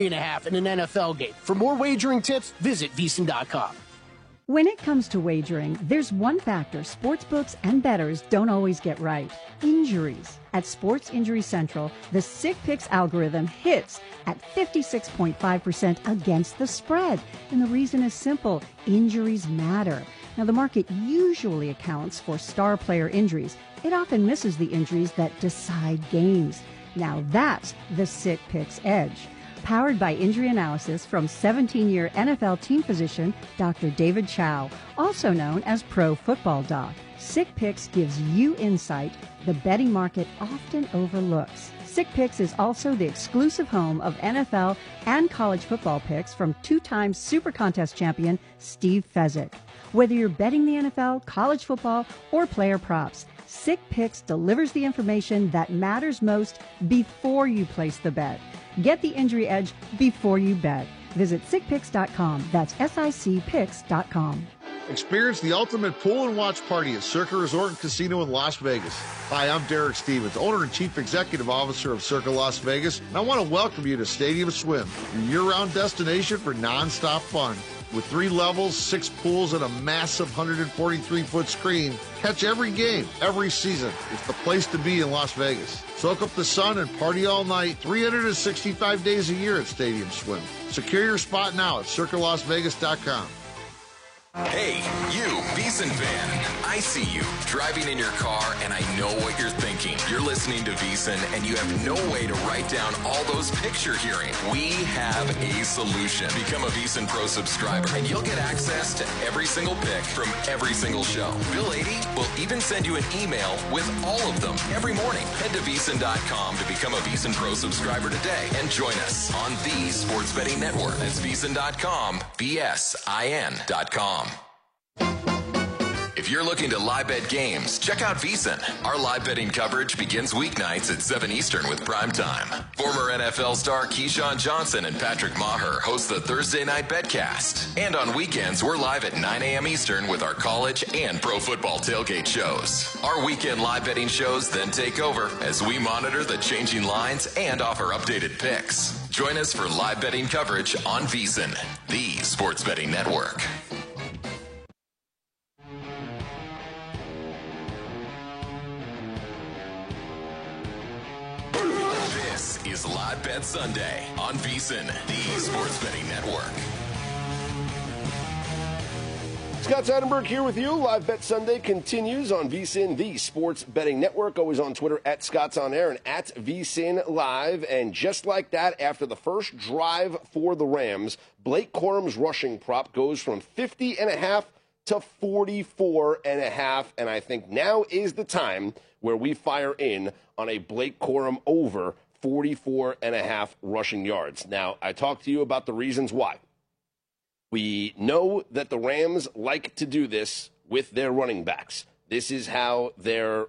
and a half in an NFL game. For more wagering tips, visit VSiN.com. When it comes to wagering, there's one factor sportsbooks and bettors don't always get right: injuries. At Sports Injury Central, the Sick Picks algorithm hits at 56.5% against the spread. And the reason is simple: injuries matter. Now, the market usually accounts for star player injuries. It often misses the injuries that decide games. Now, that's the Sick Picks edge. Powered by injury analysis from 17-year NFL team physician Dr. David Chow, also known as Pro Football Doc. Sick Picks gives you insight the betting market often overlooks. Sick Picks is also the exclusive home of NFL and college football picks from two-time Super Contest champion Steve Fezzik. Whether you're betting the NFL, college football, or player props, Sick Picks delivers the information that matters most before you place the bet. Get the injury edge before you bet. Visit sickpicks.com. That's SICPicks.com. Experience the ultimate pool and watch party at Circa Resort and Casino in Las Vegas. Hi, I'm Derek Stevens, owner and chief executive officer of Circa Las Vegas, and I want to welcome you to Stadium Swim, your year-round destination for nonstop fun. With 3 levels, 6 pools, and a massive 143-foot screen, catch every game, every season. It's the place to be in Las Vegas. Soak up the sun and party all night, 365 days a year at Stadium Swim. Secure your spot now at CircaLasVegas.com. Hey, you, VSiN fan. I see you driving in your car, and I know what you're thinking. You're listening to VSiN, and you have no way to write down all those picks you're hearing. We have a solution. Become a VSiN Pro subscriber, and you'll get access to every single pick from every single show. Bill 80 will even send you an email with all of them every morning. Head to VSiN.com to become a VSiN Pro subscriber today and join us on the Sports Betting Network. That's VSiN.com, VSIN.com. If you're looking to live bet games, check out VSiN. Our live betting coverage begins weeknights at 7 Eastern with Prime Time. Former NFL star Keyshawn Johnson and Patrick Maher host the Thursday Night Betcast. And on weekends, we're live at 9 a.m. Eastern with our college and pro football tailgate shows. Our weekend live betting shows then take over as we monitor the changing lines and offer updated picks. Join us for live betting coverage on VSiN, the Sports Betting Network. This is Live Bet Sunday on VSiN, the Sports Betting Network. Scott Seidenberg here with you. Live Bet Sunday continues on VSiN, the Sports Betting Network. Always on Twitter at Scott's On Air and at VSiN Live. And just like that, after the first drive for the Rams, Blake Corum's rushing prop goes from 50.5 to 44.5. And I think now is the time where we fire in on a Blake Corum over 44.5 rushing yards. Now, I talked to you about the reasons why. We know that the Rams like to do this with their running backs. This is how the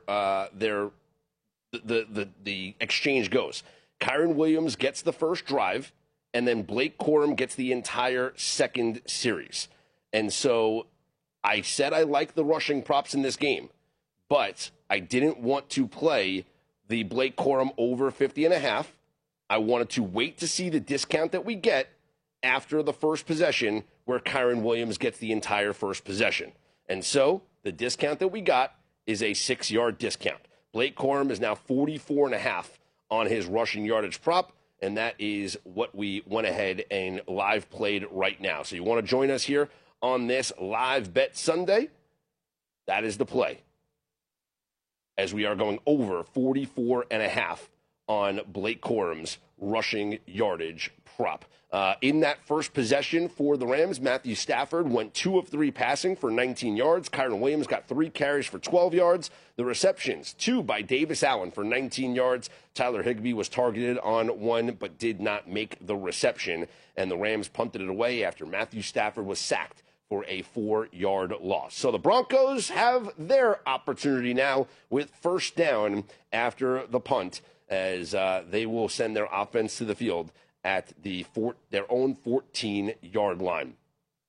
exchange goes. Kyren Williams gets the first drive, and then Blake Corum gets the entire second series. And so I said I like the rushing props in this game, but I didn't want to play the Blake Corum over 50.5. I wanted to wait to see the discount that we get after the first possession, where Kyren Williams gets the entire first possession. And so the discount that we got is a 6-yard discount. Blake Corum is now 44.5 on his rushing yardage prop, and that is what we went ahead and live played right now. So you want to join us here on this Live Bet Sunday? That is the play, as we are going over 44.5 on Blake Corum's rushing yardage prop. In that first possession for the Rams, Matthew Stafford went 2 of 3 passing for 19 yards. Kyren Williams got 3 carries for 12 yards. The receptions, 2 by Davis Allen for 19 yards. Tyler Higbee was targeted on 1 but did not make the reception. And the Rams punted it away after Matthew Stafford was sacked for a 4-yard loss. So the Broncos have their opportunity now with first down after the punt, as they will send their offense to the field at their own 14-yard line.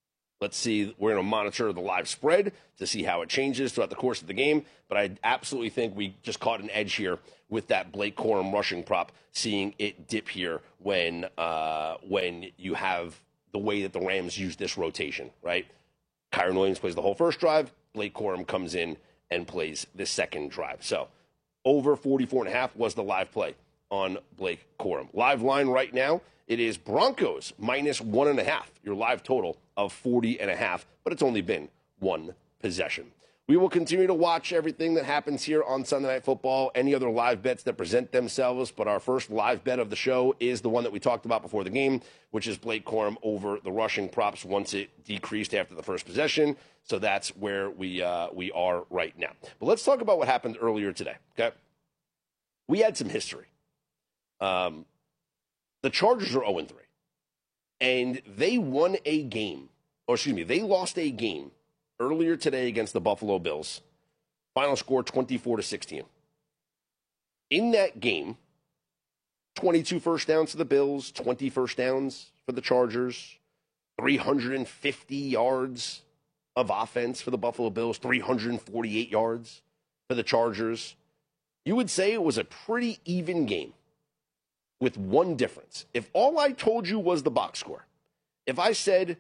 Let's see. We're going to monitor the live spread to see how it changes throughout the course of the game. But I absolutely think we just caught an edge here with that Blake Corum rushing prop, seeing it dip here when you have the way that the Rams use this rotation, right? Kyren Williams plays the whole first drive. Blake Corum comes in and plays the second drive. So over 44.5 was the live play on Blake Corum. Live line right now, it is Broncos minus 1.5, your live total of 40.5, but it's only been one possession. We will continue to watch everything that happens here on Sunday Night Football, any other live bets that present themselves, but our first live bet of the show is the one that we talked about before the game, which is Blake Corum over the rushing props once it decreased after the first possession. So that's where we are right now. But let's talk about what happened earlier today, okay? We had some history. The Chargers are 0-3, and they won a game, they lost a game earlier today against the Buffalo Bills. Final score 24-16. In that game, 22 first downs to the Bills, 20 first downs for the Chargers, 350 yards of offense for the Buffalo Bills, 348 yards for the Chargers. You would say it was a pretty even game with one difference. If all I told you was the box score, if I said,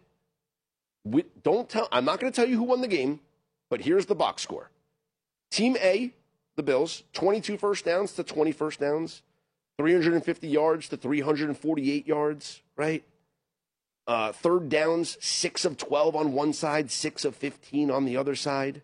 I'm not going to tell you who won the game, but here's the box score. Team A, the Bills, 22 first downs to 20 first downs, 350 yards to 348 yards, right? Third downs, 6 of 12 on one side, 6 of 15 on the other side.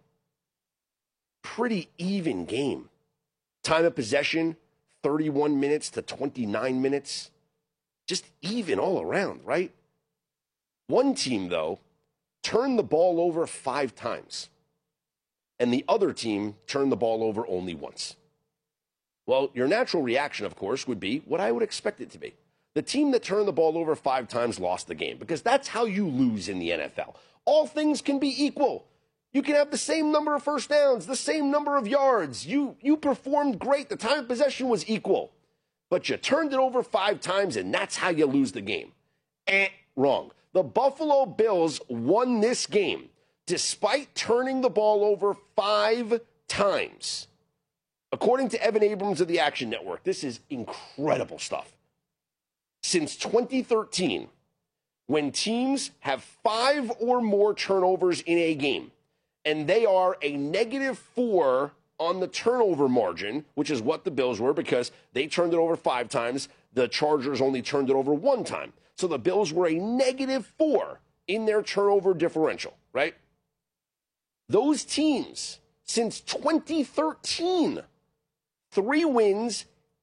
Pretty even game. Time of possession, 31 minutes to 29 minutes. Just even all around, right? One team, though, turned the ball over 5 times. And the other team turned the ball over only once. Well, your natural reaction, of course, would be what I would expect it to be. The team that turned the ball over 5 times lost the game, because that's how you lose in the NFL. All things can be equal. You can have the same number of first downs, the same number of yards. You performed great. The time of possession was equal. But you turned it over 5 times, and that's how you lose the game. Wrong. The Buffalo Bills won this game despite turning the ball over 5 times. According to Evan Abrams of the Action Network, this is incredible stuff. Since 2013, when teams have 5 or more turnovers in a game, and they are a -4 on the turnover margin, which is what the Bills were because they turned it over 5 times. The Chargers only turned it over 1 time. So the Bills were a -4 in their turnover differential, right? Those teams, since 2013, 3 wins,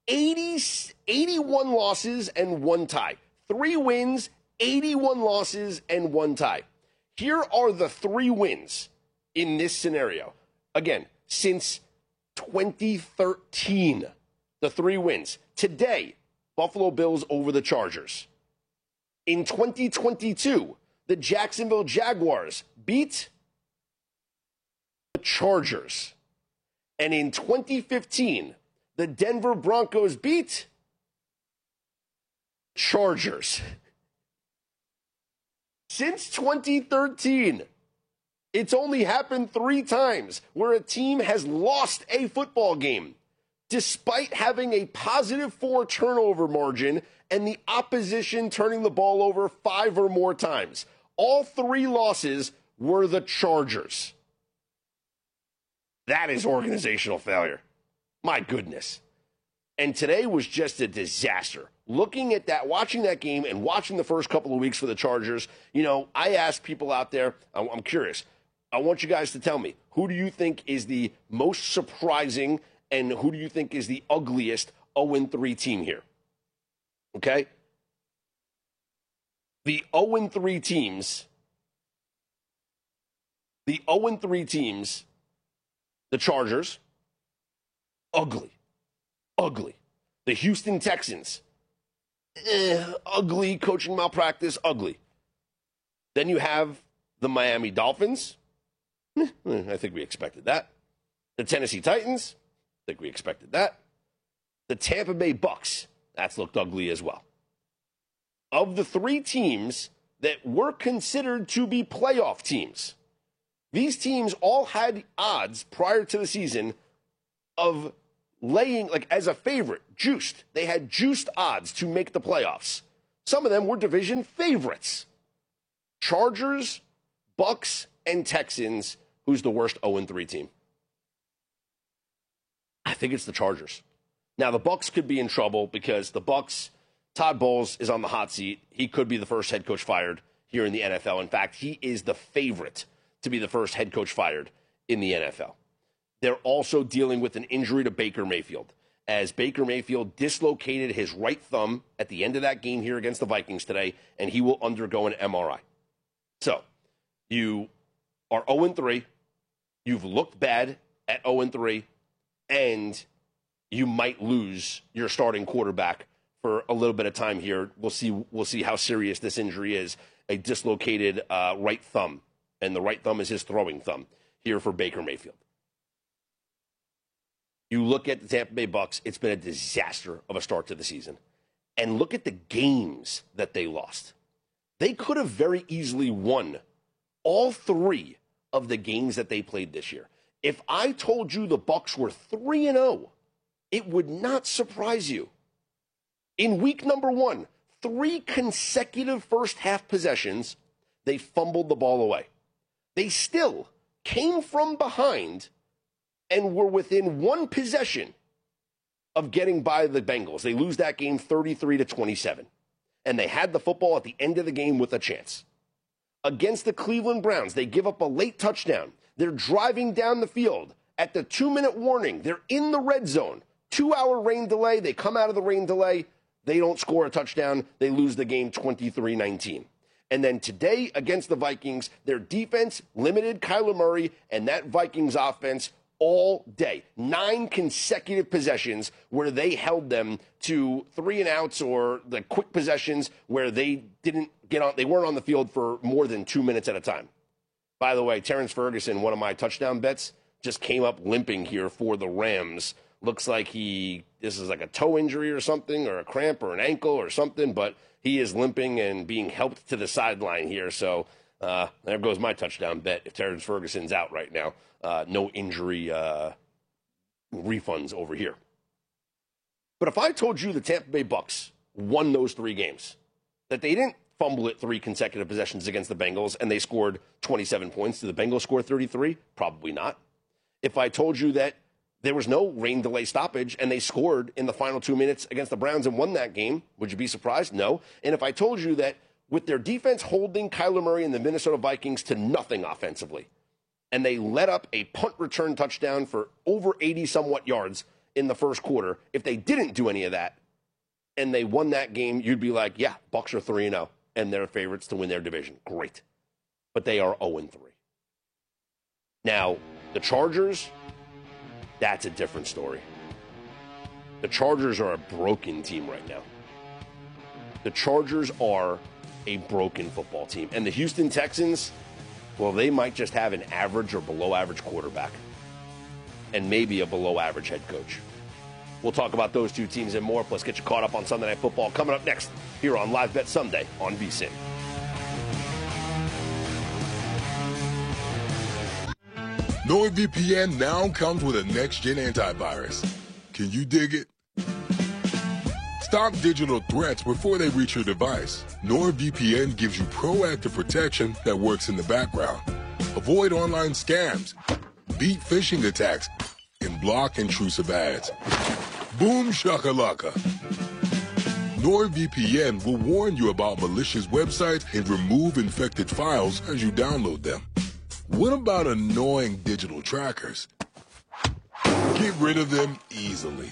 81 losses, and 1 tie. 3 wins, 81 losses, and 1 tie. Here are the 3 wins in this scenario. Again, since 2013, the 3 wins. Today, Buffalo Bills over the Chargers. In 2022, the Jacksonville Jaguars beat the Chargers. And in 2015, the Denver Broncos beat Chargers. Since 2013, it's only happened 3 times where a team has lost a football game despite having a +4 turnover margin and the opposition turning the ball over 5 or more times. All 3 losses were the Chargers. That is organizational failure. My goodness. And today was just a disaster. Looking at that, watching that game and watching the first couple of weeks for the Chargers, I asked people out there, I'm curious. I want you guys to tell me, who do you think is the most surprising and who do you think is the ugliest 0-3 team here? Okay? The 0-3 teams, the Chargers, ugly. The Houston Texans, ugly, coaching malpractice, ugly. Then you have the Miami Dolphins. I think we expected that. The Tennessee Titans. I think we expected that. The Tampa Bay Bucks. That's looked ugly as well. Of the 3 teams that were considered to be playoff teams. These teams all had odds prior to the season of laying, like as a favorite, juiced. They had juiced odds to make the playoffs. Some of them were division favorites. Chargers, Bucks, and Texans. Who's the worst 0-3 team? I think it's the Chargers. Now, the Bucks could be in trouble because the Bucks, Todd Bowles is on the hot seat. He could be the first head coach fired here in the NFL. In fact, he is the favorite to be the first head coach fired in the NFL. They're also dealing with an injury to Baker Mayfield, as Baker Mayfield dislocated his right thumb at the end of that game here against the Vikings today, and he will undergo an MRI. So, you are 0-3. You've looked bad at 0-3, and you might lose your starting quarterback for a little bit of time here. We'll see how serious this injury is. A dislocated right thumb, and the right thumb is his throwing thumb here for Baker Mayfield. You look at the Tampa Bay Bucks, it's been a disaster of a start to the season. And look at the games that they lost. They could have very easily won all 3 of the games that they played this year. If I told you the Bucks were 3-0, it would not surprise you. In week number 1, 3 consecutive first half possessions, they fumbled the ball away. They still came from behind and were within 1 possession of getting by the Bengals. They lose that game 33-27. And they had the football at the end of the game with a chance. Against the Cleveland Browns, they give up a late touchdown. They're driving down the field. At the 2-minute warning, they're in the red zone. 2-hour rain delay. They come out of the rain delay. They don't score a touchdown. They lose the game 23-19. And then today against the Vikings, their defense limited Kyler Murray and that Vikings offense all day. 9 consecutive possessions where they held them to 3-and-outs or the quick possessions where they didn't get on. They weren't on the field for more than 2 minutes at a time. By the way, Terrence Ferguson, one of my touchdown bets, just came up limping here for the Rams. Looks like this is like a toe injury or something, or a cramp or an ankle or something, but he is limping and being helped to the sideline here. So there goes my touchdown bet if Terrence Ferguson's out right now. No injury refunds over here. But if I told you the Tampa Bay Bucks won those 3 games, that they didn't fumble it 3 consecutive possessions against the Bengals and they scored 27 points, did the Bengals score 33? Probably not. If I told you that there was no rain delay stoppage and they scored in the final 2 minutes against the Browns and won that game, would you be surprised? No. And if I told you that with their defense holding Kyler Murray and the Minnesota Vikings to nothing offensively, and they let up a punt return touchdown for over 80-somewhat yards in the first quarter, if they didn't do any of that and they won that game, you'd be like, yeah, Bucks are 3-0 and they're favorites to win their division. Great. But they are 0-3. Now, the Chargers, that's a different story. The Chargers are a broken team right now. The Chargers are a broken football team. And the Houston Texans, well, they might just have an average or below average quarterback and maybe a below average head coach. We'll talk about those 2 teams and more. Plus, get you caught up on Sunday Night Football coming up next here on Live Bet Sunday on VSiN. NordVPN now comes with a next-gen antivirus. Can you dig it? Stop digital threats before they reach your device. NordVPN gives you proactive protection that works in the background. Avoid online scams, beat phishing attacks, and block intrusive ads. Boom shakalaka. NordVPN will warn you about malicious websites and remove infected files as you download them. What about annoying digital trackers? Get rid of them easily.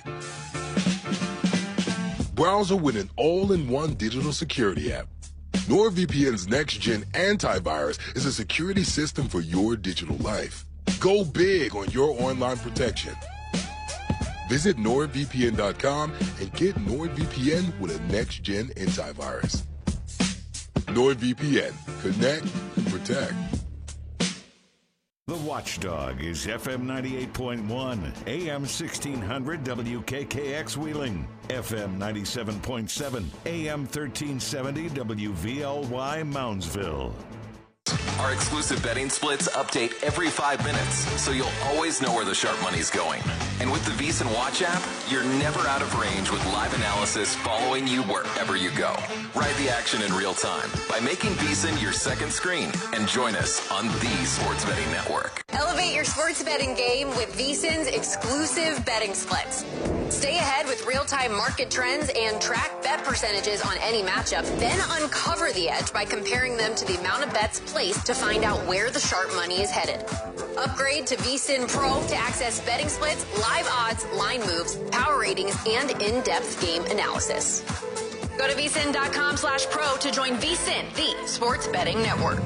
Browser with an all-in-one digital security app. NordVPN's next-gen antivirus is a security system for your digital life. Go big on your online protection. Visit NordVPN.com and get NordVPN with a next-gen antivirus. NordVPN. Connect and protect. The Watchdog is FM 98.1, AM 1600 WKKX Wheeling, FM 97.7, AM 1370 WVLY Moundsville. Our exclusive betting splits update every 5 minutes, so you'll always know where the sharp money's going. And with the VSiN Watch app, you're never out of range with live analysis following you wherever you go. Ride the action in real time by making VSiN your second screen and join us on the Sports Betting Network. Elevate your sports betting game with VSiN's exclusive betting splits. Stay ahead with real-time market trends and track bet percentages on any matchup, then uncover the edge by comparing them to the amount of bets placed to find out where the sharp money is headed. Upgrade to VSiN Pro to access betting splits, live odds, line moves, power ratings, and in-depth game analysis. Go to vsin.com/pro to join VSiN, the sports betting network.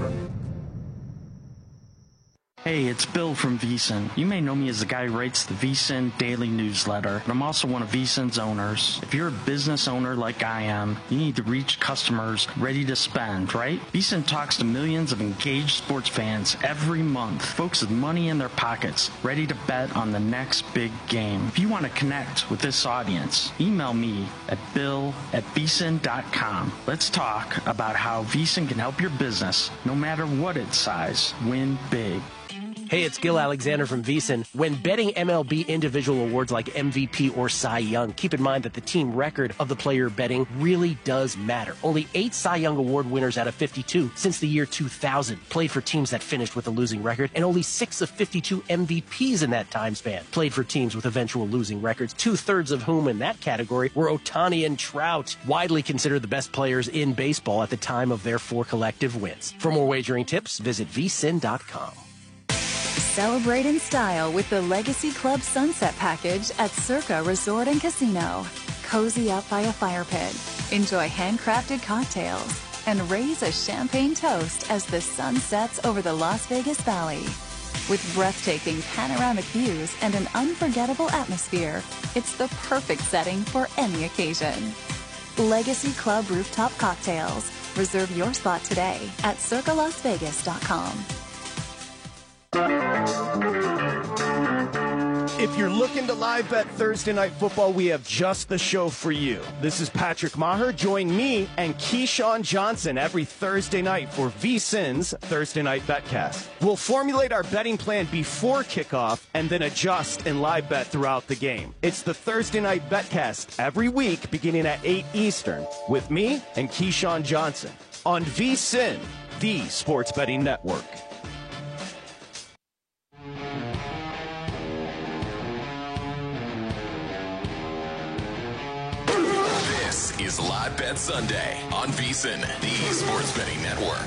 Hey, it's Bill from VSiN. You may know me as the guy who writes the VSiN daily newsletter, but I'm also one of VSiN's owners. If you're a business owner like I am, you need to reach customers ready to spend, right? VSiN talks to millions of engaged sports fans every month, folks with money in their pockets, ready to bet on the next big game. If you want to connect with this audience, email me at bill@vsin.com. Let's talk about how VSiN can help your business, no matter what its size, win big. Hey, it's Gil Alexander from VSiN. When betting MLB individual awards like MVP or Cy Young, keep in mind that the team record of the player betting really does matter. Only 8 Cy Young Award winners out of 52 since the year 2000 played for teams that finished with a losing record, and only 6 of 52 MVPs in that time span played for teams with eventual losing records, 2/3 of whom in that category were Ohtani and Trout, widely considered the best players in baseball at the time of their 4 collective wins. For more wagering tips, visit vsin.com. Celebrate in style with the Legacy Club Sunset Package at Circa Resort and Casino. Cozy up by a fire pit, enjoy handcrafted cocktails, and raise a champagne toast as the sun sets over the Las Vegas Valley. With breathtaking panoramic views and an unforgettable atmosphere, it's the perfect setting for any occasion. Legacy Club Rooftop Cocktails. Reserve your spot today at circalasvegas.com. If you're looking to live bet Thursday Night Football, we have just the show for you. This is Patrick Maher. Join me and Keyshawn Johnson every Thursday night for VSiN's Thursday Night Betcast. We'll formulate our betting plan before kickoff and then adjust and live bet throughout the game. It's the Thursday Night Betcast every week beginning at 8 Eastern with me and Keyshawn Johnson on VSiN, the Sports Betting Network. Is Live Bet Sunday on VSiN, the Sports Betting Network.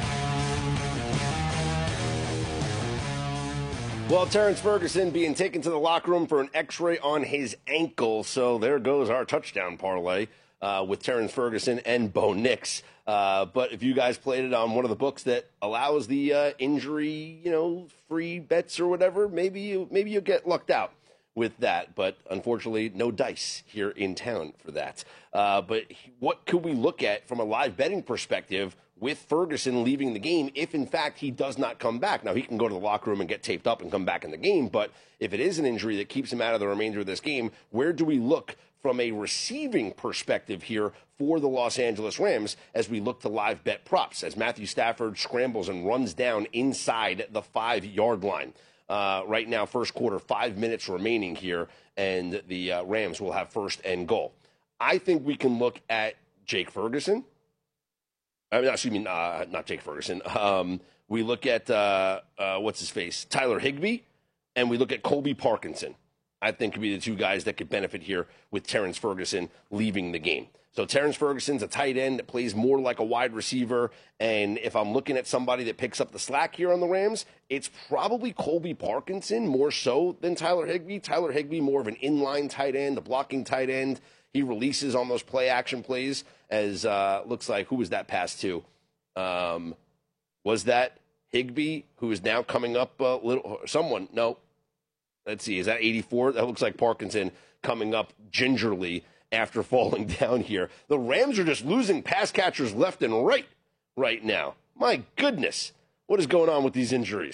Well, Terrence Ferguson being taken to the locker room for an x-ray on his ankle. So there goes our touchdown parlay with Terrence Ferguson and Bo Nix. But if you guys played it on one of the books that allows the injury, free bets or whatever, maybe you'll get lucked out with that, but unfortunately no dice here in town for that. But what could we look at from a live betting perspective with Ferguson leaving the game if in fact he does not come back? Now he can go to the locker room and get taped up and come back in the game, but if it is an injury that keeps him out of the remainder of this game, where do we look from a receiving perspective here for the Los Angeles Rams as we look to live bet props as Matthew Stafford scrambles and runs down inside the 5-yard line? Right now, first quarter, 5 minutes remaining here, and the Rams will have first and goal. I think we can look at Jake Ferguson. Not Jake Ferguson. We look at, what's his face, Tyler Higbee, and we look at Colby Parkinson. I think could be the 2 guys that could benefit here with Terrence Ferguson leaving the game. So Terrence Ferguson's a tight end that plays more like a wide receiver, and if I'm looking at somebody that picks up the slack here on the Rams, it's probably Colby Parkinson more so than Tyler Higbee. Tyler Higbee more of an inline tight end, a blocking tight end. He releases on those play-action plays as looks like, who was that pass to? Was that Higbee, who is now coming up a little? Someone, no. Let's see, is that 84? That looks like Parkinson coming up gingerly after falling down here. The Rams are just losing pass catchers left and right now. My goodness, what is going on with these injuries?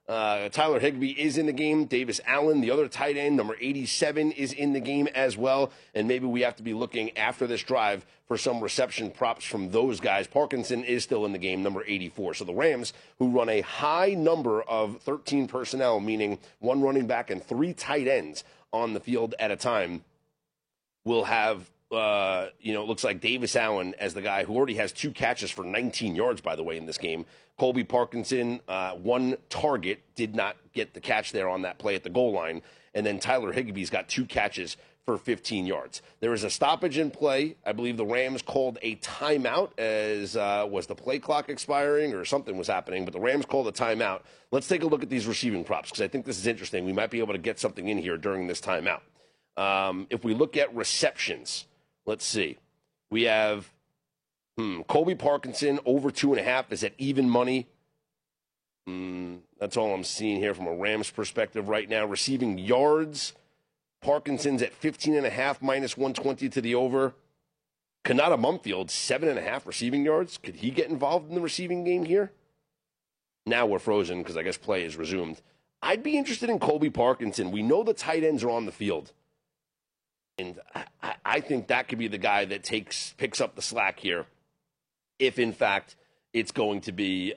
Tyler Higbee is in the game. Davis Allen, the other tight end, number 87, is in the game as well. And maybe we have to be looking after this drive for some reception props from those guys. Parkinson is still in the game, number 84. So the Rams, who run a high number of 13 personnel, meaning one running back and 3 tight ends on the field at a time, will have, it looks like Davis Allen as the guy who already has 2 catches for 19 yards, by the way, in this game. Colby Parkinson, 1 target, did not get the catch there on that play at the goal line. And then Tyler Higbee's got 2 catches for 15 yards. There was a stoppage in play. I believe the Rams called a timeout as was the play clock expiring or something was happening, but the Rams called a timeout. Let's take a look at these receiving props because I think this is interesting. We might be able to get something in here during this timeout. If we look at receptions, let's see. We have Colby Parkinson over 2.5 is at even money. That's all I'm seeing here from a Rams perspective right now. Receiving yards, Parkinson's at 15.5 minus 120 to the over. Kanata Mumfield, 7.5 receiving yards. Could he get involved in the receiving game here? Now we're frozen because I guess play is resumed. I'd be interested in Colby Parkinson. We know the tight ends are on the field. And I think that could be the guy that picks up the slack here if, in fact, it's going to be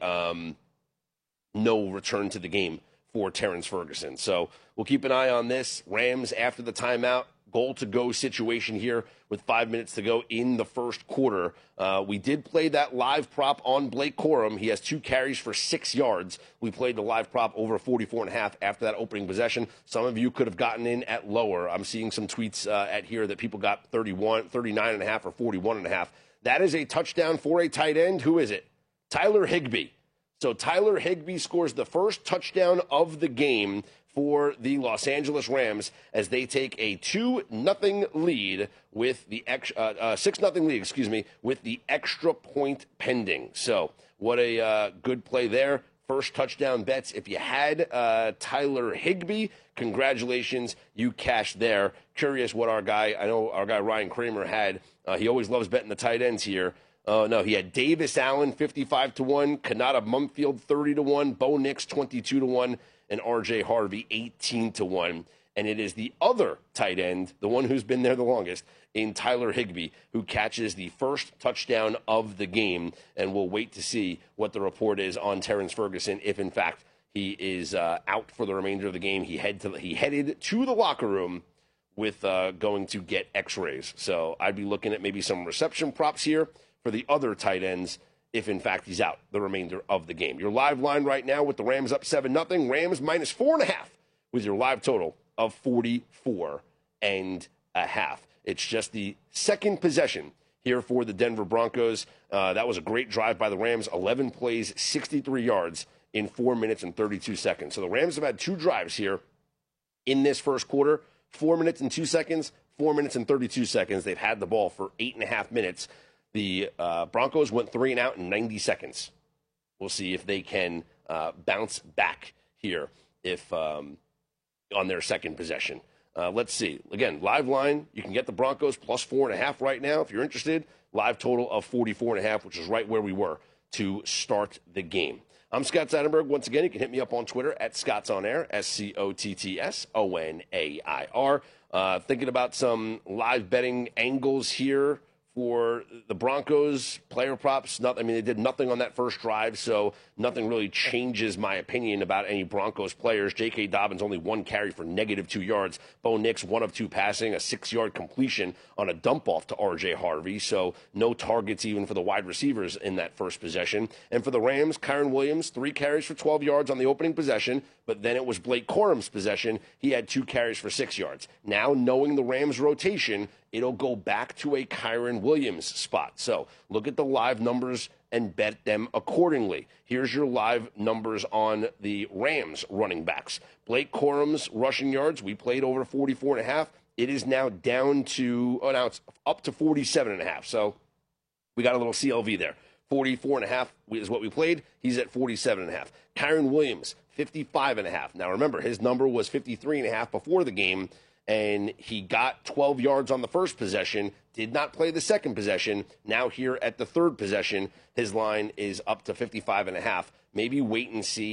no return to the game for Terrence Ferguson. So we'll keep an eye on this. Rams after the timeout, goal-to-go situation here with 5 minutes to go in the first quarter. We did play that live prop on Blake Corum. He has 2 carries for 6 yards. We played the live prop over 44.5 after that opening possession. Some of you could have gotten in at lower. I'm seeing some tweets at here that people got 39.5 or 41.5. That is a touchdown for a tight end. Who is it? Tyler Higbee. So Tyler Higbee scores the first touchdown of the game for the Los Angeles Rams as they take a 2-0 lead with the 6-0 lead, with the extra point pending. So what a good play there. First touchdown bets. If you had Tyler Higbee, congratulations, you cashed there. Curious what our guy Ryan Kramer had. He always loves betting the tight ends here. No, he had Davis Allen 55-1, Kanata Mumfield 30-1, Bo Nix 22-1, and R.J. Harvey 18-1. And it is the other tight end, the one who's been there the longest, in Tyler Higbee, who catches the first touchdown of the game. And we'll wait to see what the report is on Terrence Ferguson, if in fact he is out for the remainder of the game. He headed to the locker room with going to get x-rays. So I'd be looking at maybe some reception props here for the other tight ends if, in fact, he's out the remainder of the game. Your live line right now with the Rams up 7-0, Rams minus 4.5 with your live total of 44.5. It's just the second possession here for the Denver Broncos. That was a great drive by the Rams, 11 plays, 63 yards in 4 minutes and 32 seconds. So the Rams have had 2 drives here in this first quarter, 4 minutes and 2 seconds, 4 minutes and 32 seconds. They've had the ball for 8.5 minutes. The Broncos went 3 and out in 90 seconds. We'll see if they can bounce back here if on their second possession. Let's see. Again, live line, you can get the Broncos plus 4.5 right now if you're interested. Live total of 44.5, which is right where we were to start the game. I'm Scott Seidenberg. Once again, you can hit me up on Twitter at ScottsOnAir, SCOTTSONAIR. Thinking about some live betting angles here for the Broncos, player props. They did nothing on that first drive, so nothing really changes my opinion about any Broncos players. J.K. Dobbins only 1 carry for -2 yards. Bo Nix 1 of 2 passing, a 6-yard completion on a dump-off to R.J. Harvey, so no targets even for the wide receivers in that first possession. And for the Rams, Kyren Williams, 3 carries for 12 yards on the opening possession, but then it was Blake Corum's possession. He had 2 carries for 6 yards. Now, knowing the Rams' rotation, it'll go back to a Kyren Williams spot. So look at the live numbers and bet them accordingly. Here's your live numbers on the Rams running backs. Blake Corum's rushing yards, we played over 44.5. It is now down to, now it's up to 47.5. So we got a little CLV there. 44.5 is what we played. He's at 47.5. Kyren Williams, 55.5. Now remember, his number was 53.5 before the game, and he got 12 yards on the first possession, did not play the second possession. Now here at the third possession, his line is up to 55.5. Maybe wait and see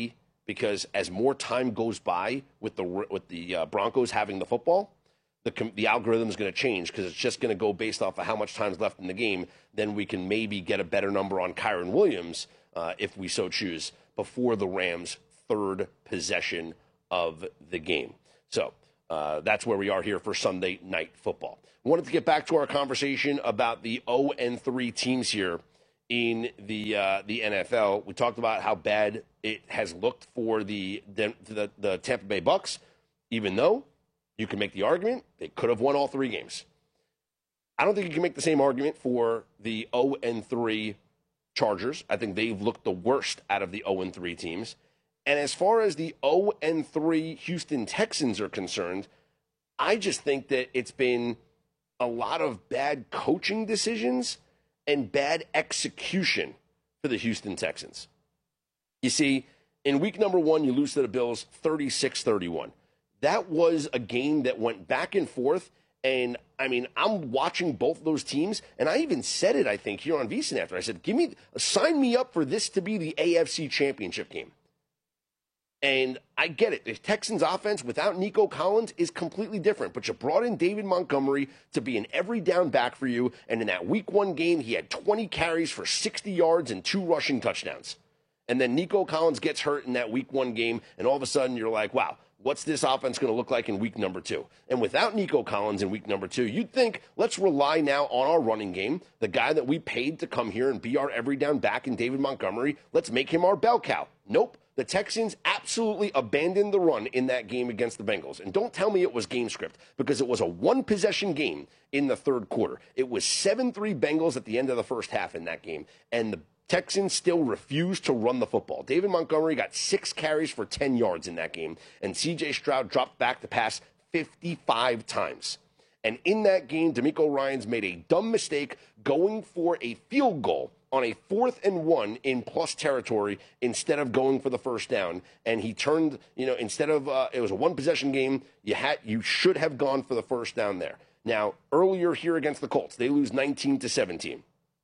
because as more time goes by with the Broncos having the football, the algorithm is going to change because it's just going to go based off of how much time's left in the game. Then we can maybe get a better number on Kyren Williams, if we so choose, before the Rams' third possession of the game. So that's where we are here for Sunday Night Football. Wanted to get back to our conversation about the 0-3 teams here in the NFL. We talked about how bad it has looked for the Tampa Bay Bucks, even though you can make the argument they could have won all 3 games. I don't think you can make the same argument for the 0-3 Chargers. I think they've looked the worst out of the 0-3 teams. And as far as the 0-3 Houston Texans are concerned, I just think that it's been a lot of bad coaching decisions and bad execution for the Houston Texans. You see, in week number 1, you lose to the Bills 36-31. That was a game that went back and forth. And, I mean, I'm watching both of those teams, and I even said it, I think, here on VSiN after. I said, sign me up for this to be the AFC Championship game. And I get it. The Texans' offense without Nico Collins is completely different. But you brought in David Montgomery to be an every down back for you. And in that week 1 game, he had 20 carries for 60 yards and 2 rushing touchdowns. And then Nico Collins gets hurt in that week 1 game. And all of a sudden, you're like, wow, what's this offense going to look like in week number 2? And without Nico Collins in week number 2, you'd think, let's rely now on our running game. The guy that we paid to come here and be our every down back in David Montgomery, let's make him our bell cow. Nope. The Texans absolutely abandoned the run in that game against the Bengals. And don't tell me it was game script, because it was a 1-possession game in the third quarter. It was 7-3 Bengals at the end of the first half in that game. And the Texans still refused to run the football. David Montgomery got 6 carries for 10 yards in that game. And C.J. Stroud dropped back to pass 55 times. And in that game, DeMeco Ryans made a dumb mistake going for a field goal on a 4th and 1 in plus territory instead of going for the first down. And he turned, instead of, it was a 1-possession game, you should have gone for the first down there. Now, earlier here against the Colts, they lose 19-17.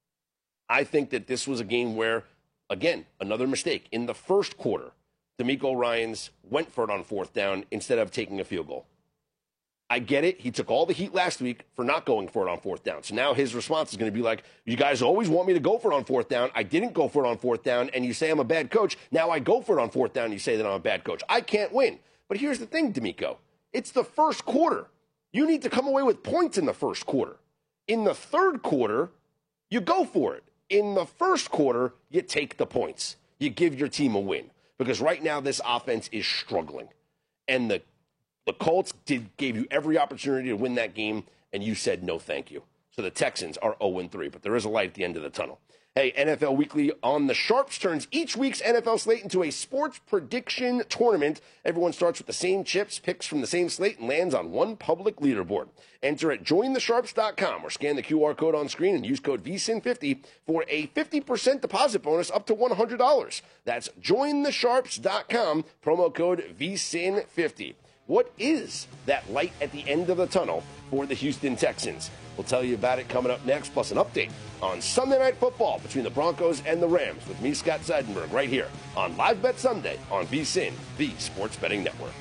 I think that this was a game where, again, another mistake. In the first quarter, DeMeco Ryans went for it on 4th down instead of taking a field goal. I get it. He took all the heat last week for not going for it on 4th down. So now his response is going to be like, you guys always want me to go for it on 4th down. I didn't go for it on 4th down, and you say I'm a bad coach. Now I go for it on 4th down, and you say that I'm a bad coach. I can't win. But here's the thing, DeMeco. It's the first quarter. You need to come away with points in the first quarter. In the third quarter, you go for it. In the first quarter, you take the points. You give your team a win. Because right now, this offense is struggling. And the Colts gave you every opportunity to win that game, and you said no thank you. So the Texans are 0-3, but there is a light at the end of the tunnel. Hey, NFL Weekly on the Sharps turns each week's NFL slate into a sports prediction tournament. Everyone starts with the same chips, picks from the same slate, and lands on one public leaderboard. Enter at jointhesharps.com or scan the QR code on screen and use code VSIN50 for a 50% deposit bonus up to $100. That's jointhesharps.com, promo code VSIN50. What is that light at the end of the tunnel for the Houston Texans? We'll tell you about it coming up next, plus an update on Sunday Night Football between the Broncos and the Rams with me, Scott Seidenberg, right here on Live Bet Sunday on VSiN, the Sports Betting Network.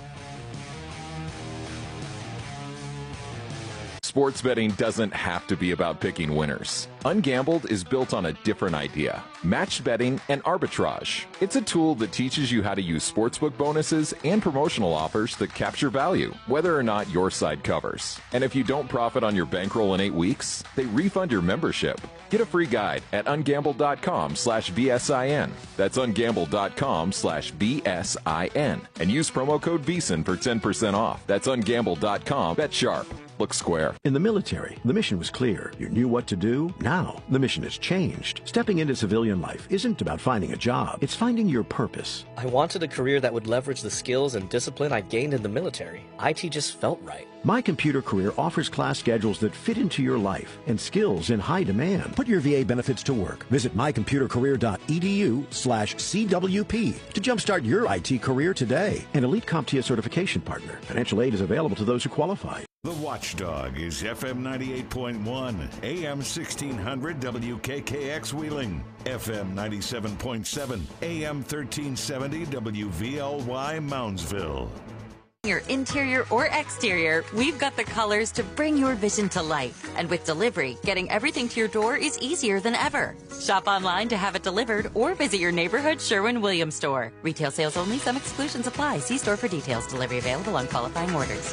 Sports betting doesn't have to be about picking winners. Ungambled is built on a different idea: matched betting and arbitrage. It's a tool that teaches you how to use sportsbook bonuses and promotional offers that capture value, whether or not your side covers. And if you don't profit on your bankroll in 8 weeks, they refund your membership. Get a free guide at ungambled.com/BSIN. That's ungambled.com/BSIN. And use promo code VSIN for 10% off. That's ungambled.com. Bet sharp. Look square. In the military, the mission was clear. You knew what to do. Now, the mission has changed. Stepping into civilian life isn't about finding a job. It's finding your purpose. I wanted a career that would leverage the skills and discipline I gained in the military. IT just felt right. My Computer Career offers class schedules that fit into your life and skills in high demand. Put your VA benefits to work. Visit mycomputercareer.edu/CWP to jumpstart your IT career today. An elite CompTIA certification partner. Financial aid is available to those who qualify. The Watchdog is FM 98.1, AM 1600 WKKX Wheeling, FM 97.7, AM 1370 WVLY Moundsville. Your interior or exterior, we've got the colors to bring your vision to life. And with delivery, getting everything to your door is easier than ever. Shop online to have it delivered or visit your neighborhood Sherwin-Williams store. Retail sales only. Some exclusions apply. See store for details. Delivery available on qualifying orders.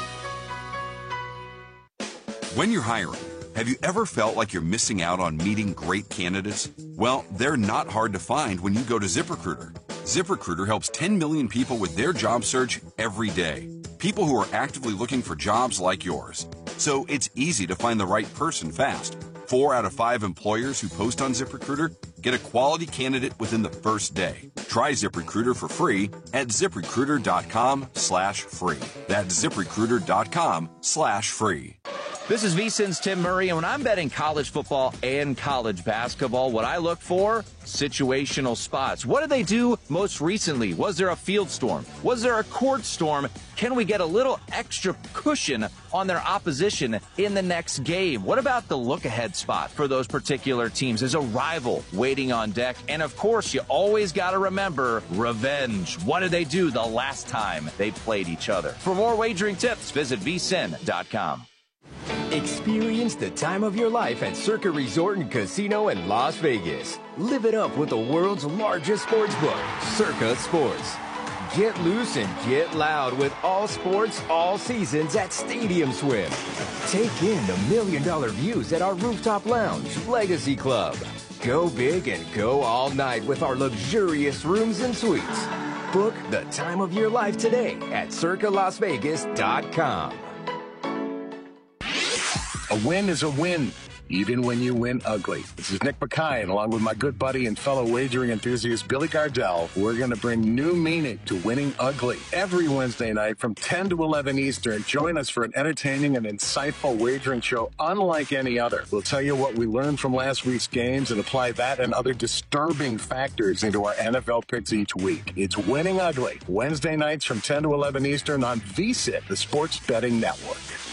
When you're hiring, have you ever felt like you're missing out on meeting great candidates? Well, they're not hard to find when you go to ZipRecruiter. ZipRecruiter helps 10 million people with their job search every day. People who are actively looking for jobs like yours. So it's easy to find the right person fast. 4 out of 5 employers who post on ZipRecruiter get a quality candidate within the first day. Try ZipRecruiter for free at ZipRecruiter.com/free. That's ZipRecruiter.com/free. This is VSiN's Tim Murray, and when I'm betting college football and college basketball, what I look for? Situational spots. What did they do most recently? Was there a field storm? Was there a court storm? Can we get a little extra cushion on their opposition in the next game? What about the look-ahead spot for those particular teams? There's a rival waiting on deck. And, of course, you always got to remember revenge. What did they do the last time they played each other? For more wagering tips, visit vsin.com. Experience the time of your life at Circa Resort and Casino in Las Vegas. Live it up with the world's largest sports book, Circa Sports. Get loose and get loud with all sports, all seasons at Stadium Swim. Take in the $1 million views at our rooftop lounge, Legacy Club. Go big and go all night with our luxurious rooms and suites. Book the time of your life today at circalasvegas.com. A win is a win, even when you win ugly. This is Nick McKay, and along with my good buddy and fellow wagering enthusiast Billy Gardell, we're going to bring new meaning to winning ugly. Every Wednesday night from 10 to 11 Eastern, join us for an entertaining and insightful wagering show unlike any other. We'll tell you what we learned from last week's games and apply that and other disturbing factors into our NFL picks each week. It's Winning Ugly, Wednesday nights from 10 to 11 Eastern on VSiN, the Sports Betting Network.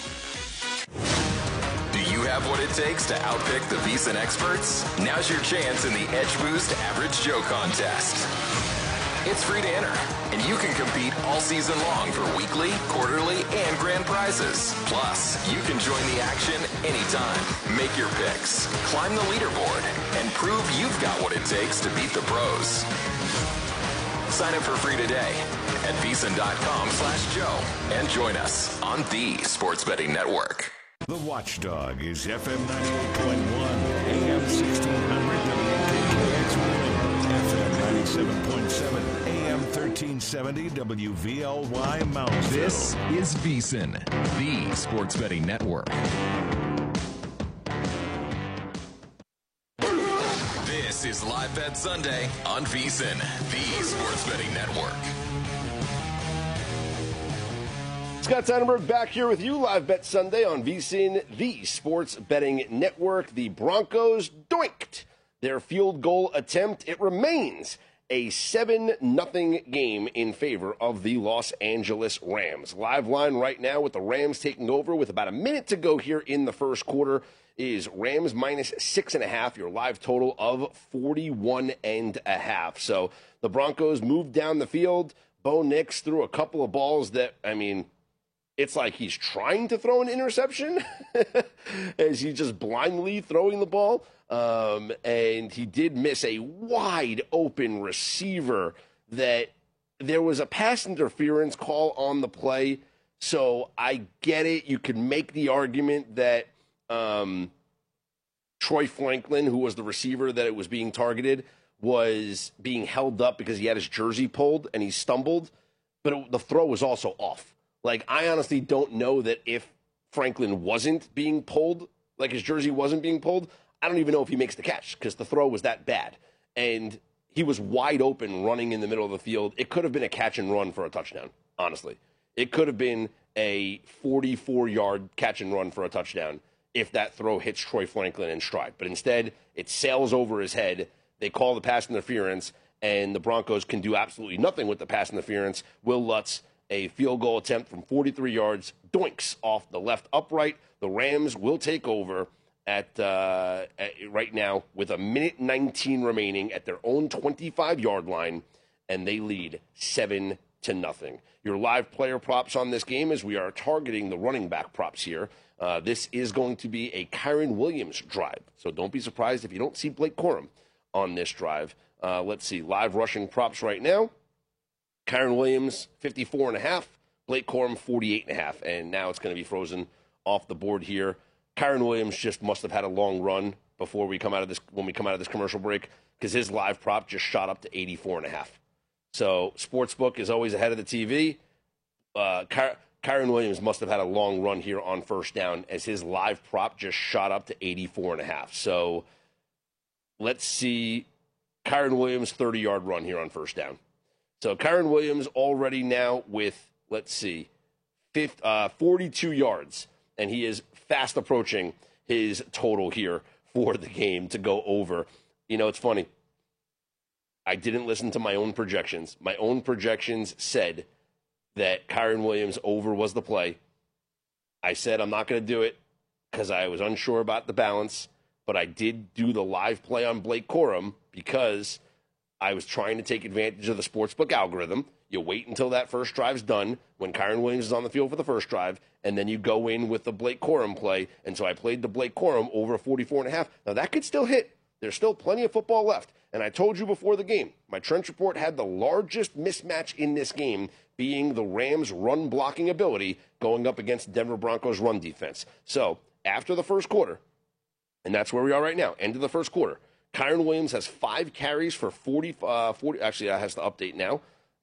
Have what it takes to outpick the VSiN experts? Now's your chance in the Edge Boost Average Joe contest. It's free to enter, and you can compete all season long for weekly, quarterly, and grand prizes. Plus, you can join the action anytime. Make your picks, climb the leaderboard, and prove you've got what it takes to beat the pros. Sign up for free today at VSiN.com/Joe and join us on the Sports Betting Network. The Watchdog is FM 98.1, AM 1600 WKKX Wheeling, FM 97.7, AM 1370 WVLY Moundsville. This is VSiN, the Sports Betting Network. This is Live Bet Sunday on VSiN, the Sports Betting Network. Scott Seidenberg back here with you, Live Bet Sunday on VSiN, the Sports Betting Network. The Broncos doinked their field goal attempt. It remains a 7-0 game in favor of the Los Angeles Rams. Live line right now with the Rams taking over with about a minute to go here in the first quarter is Rams minus 6.5, your live total of 41.5. So the Broncos moved down the field. Bo Nix threw a couple of balls that, it's like he's trying to throw an interception as he's just blindly throwing the ball. And he did miss a wide open receiver that there was a pass interference call on the play. So I get it. You could make the argument that Troy Franklin, who was the receiver that it was being targeted, was being held up because he had his jersey pulled and he stumbled. But the throw was also off. I honestly don't know that if Franklin wasn't being pulled, like his jersey wasn't being pulled, I don't even know if he makes the catch because the throw was that bad. And he was wide open running in the middle of the field. It could have been a catch and run for a touchdown, honestly. It could have been a 44-yard catch and run for a touchdown if that throw hits Troy Franklin in stride. But instead, it sails over his head. They call the pass interference, and the Broncos can do absolutely nothing with the pass interference. Will Lutz A field goal attempt from 43 yards, doinks off the left upright. The Rams will take over at right now with 1:19 remaining at their own 25-yard line, and they lead 7-0. Your live player props on this game, as we are targeting the running back props here. This is going to be a Kyren Williams drive, so don't be surprised if you don't see Blake Corum on this drive. Let's see, live rushing props right now. Kyren Williams, 54.5. Blake Corum, 48.5. And now it's going to be frozen off the board here. Kyren Williams just must have had a long run before we come out of this, when we come out of this commercial break, because his live prop just shot up to 84.5. So Sportsbook is always ahead of the TV. Kyren Williams must have had a long run here on first down, as his live prop just shot up to 84.5. So let's see Kyren Williams' 30-yard run here on first down. So Kyren Williams already now with, let's see, 42 yards, and he is fast approaching his total here for the game to go over. You know, it's funny. I didn't listen to my own projections. My own projections said that Kyren Williams over was the play. I said I'm not going to do it because I was unsure about the balance, but I did do the live play on Blake Corum because I was trying to take advantage of the Sportsbook algorithm. You wait until that first drive's done when Kyren Williams is on the field for the first drive, and then you go in with the Blake Corum play. And so I played the Blake Corum over 44.5. Now, that could still hit. There's still plenty of football left. And I told you before the game, my trench report had the largest mismatch in this game being the Rams' run blocking ability going up against Denver Broncos' run defense. So after the first quarter, and that's where we are right now, end of the first quarter, Kyren Williams has 5 carries for 40. Actually, that has to update now.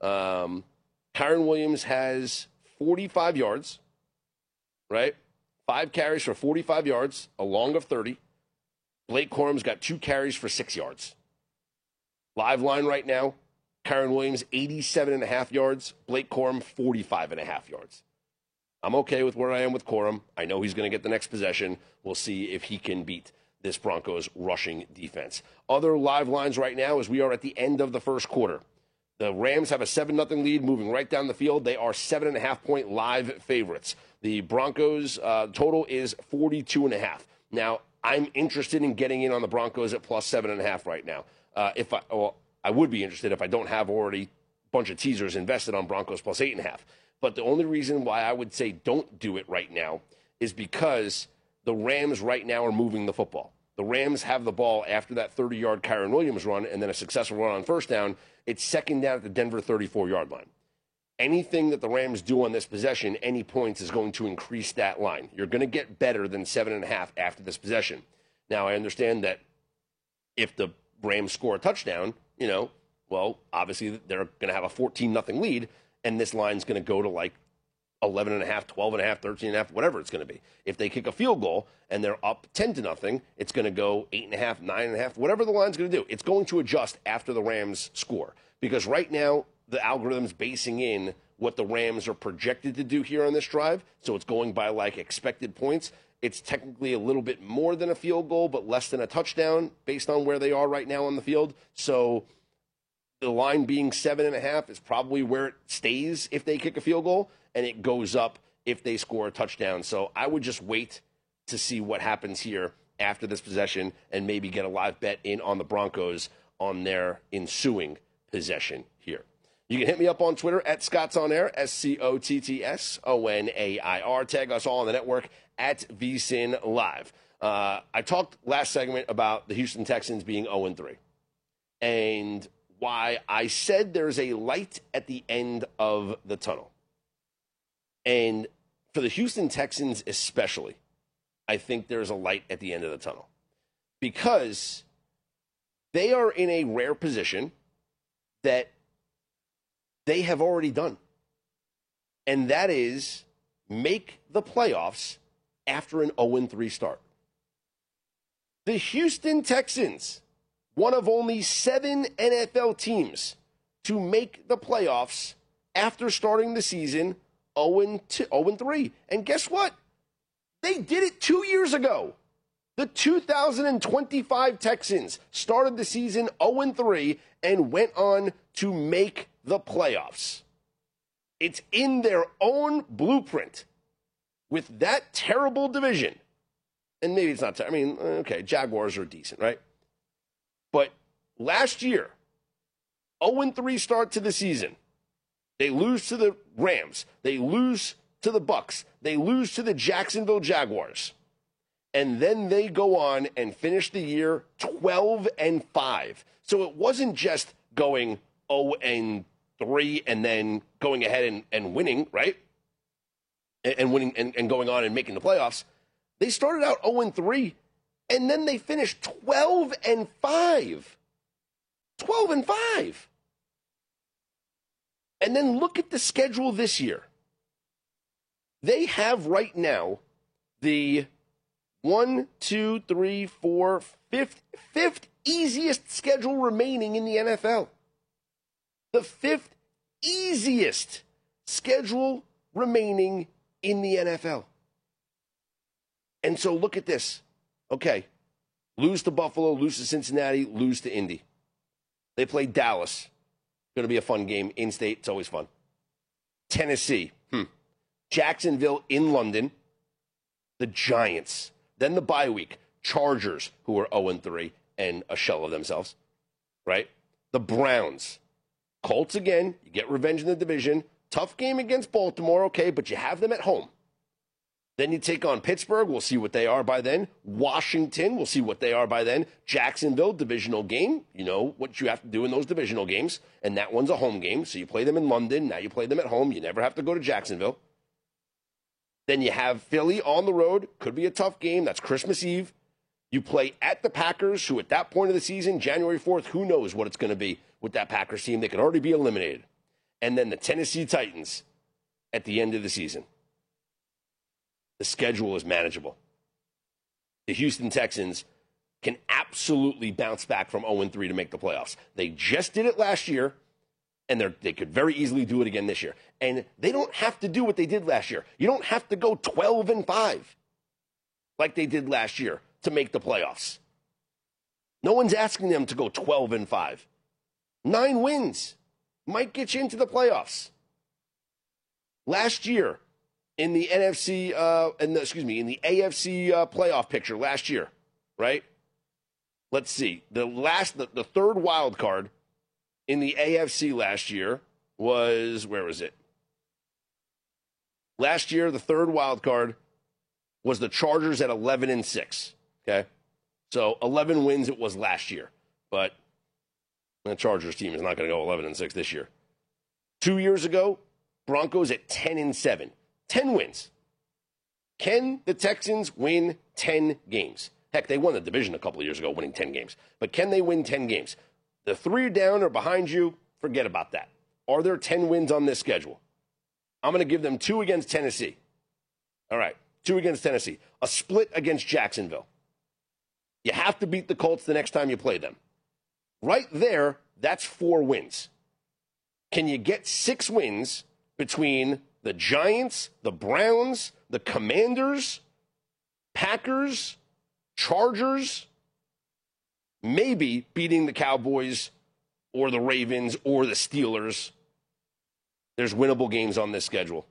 Kyren Williams has 45 yards, right? 5 carries for 45 yards, a long of 30. Blake Corum's got 2 carries for 6 yards. Live line right now, Kyren Williams, 87.5 yards. Blake Corum, 45.5 yards. I'm okay with where I am with Corum. I know he's going to get the next possession. We'll see if he can beat this Broncos rushing defense. Other live lines right now as we are at the end of the first quarter. The Rams have a 7-0 lead moving right down the field. They are 7.5-point live favorites. The Broncos total is 42.5. Now, I'm interested in getting in on the Broncos at plus 7.5 right now. I would be interested if I don't have already a bunch of teasers invested on Broncos plus 8.5. But the only reason why I would say don't do it right now is because the Rams right now are moving the football. The Rams have the ball after that 30-yard Kyren Williams run and then a successful run on first down. It's second down at the Denver 34-yard line. Anything that the Rams do on this possession, any points, is going to increase that line. You're going to get better than 7.5 after this possession. Now, I understand that if the Rams score a touchdown, well, obviously they're going to have a 14-0 lead, and this line's going to go to like 11.5, 12.5, 13.5, whatever it's going to be. If they kick a field goal and they're up 10-0, it's going to go 8.5, 9.5, whatever the line's going to do. It's going to adjust after the Rams score, because right now the algorithm's basing in what the Rams are projected to do here on this drive, so it's going by like expected points. It's technically a little bit more than a field goal, but less than a touchdown based on where they are right now on the field. So the line being 7.5 is probably where it stays if they kick a field goal, and it goes up if they score a touchdown. So I would just wait to see what happens here after this possession and maybe get a live bet in on the Broncos on their ensuing possession here. You can hit me up on Twitter at ScottsOnAir, ScottsOnair. Tag us all on the network at VSiN Live. I talked last segment about the Houston Texans being 0-3 and why I said there's a light at the end of the tunnel. And for the Houston Texans especially, I think there's a light at the end of the tunnel because they are in a rare position that they have already done. And that is make the playoffs after an 0-3 start. The Houston Texans, one of only 7 NFL teams to make the playoffs after starting the season 0-3. And guess what? They did it 2 years ago. The 2025 Texans started the season 0-3 and went on to make the playoffs. It's in their own blueprint with that terrible division. And maybe it's not terrible. I mean, okay, Jaguars are decent, right? But last year, 0-3 start to the season. They lose to the Rams. They lose to the Bucs. They lose to the Jacksonville Jaguars. And then they go on and finish the year 12-5. So it wasn't just going 0-3 and then going ahead and winning, right? And winning and going on and making the playoffs. They started out 0-3, and then they finished 12-5. 12-5. And then look at the schedule this year. They have right now the fifth easiest schedule remaining in the NFL. The fifth easiest schedule remaining in the NFL. And so look at this. Okay, lose to Buffalo, lose to Cincinnati, lose to Indy. They play Dallas. Going to be a fun game. In-state, it's always fun. Tennessee. Jacksonville in London. The Giants. Then the bye week. Chargers, who are 0-3 and a shell of themselves. Right? The Browns. Colts again. You get revenge in the division. Tough game against Baltimore, okay, but you have them at home. Then you take on Pittsburgh. We'll see what they are by then. Washington. We'll see what they are by then. Jacksonville, divisional game. You know what you have to do in those divisional games. And that one's a home game. So you play them in London. Now you play them at home. You never have to go to Jacksonville. Then you have Philly on the road. Could be a tough game. That's Christmas Eve. You play at the Packers, who at that point of the season, January 4th, who knows what it's going to be with that Packers team. They could already be eliminated. And then the Tennessee Titans at the end of the season. The schedule is manageable. The Houston Texans can absolutely bounce back from 0-3 to make the playoffs. They just did it last year, and they could very easily do it again this year. And they don't have to do what they did last year. You don't have to go 12-5 like they did last year to make the playoffs. No one's asking them to go 12-5. 9 wins might get you into the playoffs. Last year, in the AFC playoff picture last year, right? Let's see. The third wild card in the AFC last year was, where was it? Last year, the third wild card was the Chargers at 11-6. Okay, so 11 wins it was last year, but the Chargers team is not going to go 11-6 this year. 2 years ago, Broncos at 10-7. 10 wins. Can the Texans win 10 games? Heck, they won the division a couple of years ago, winning 10 games. But can they win 10 games? The 3 down or behind you, forget about that. Are there 10 wins on this schedule? I'm going to give them 2 against Tennessee. All right, 2 against Tennessee. A split against Jacksonville. You have to beat the Colts the next time you play them. Right there, that's 4 wins. Can you get 6 wins between the Giants, the Browns, the Commanders, Packers, Chargers, maybe beating the Cowboys or the Ravens or the Steelers? There's winnable games on this schedule.